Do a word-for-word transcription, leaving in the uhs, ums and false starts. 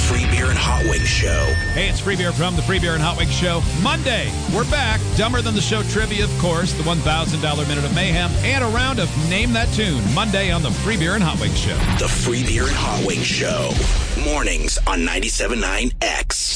Free Beer and Hot Wings Show. Hey, it's Free Beer from the Free Beer and Hot Wings Show. Monday, we're back. Dumber Than the Show trivia, of course, the one thousand dollars Minute of Mayhem, and a round of Name That Tune. Monday on the Free Beer and Hot Wings Show. The Free Beer and Hot Wings Show. Mornings on ninety-seven point nine X.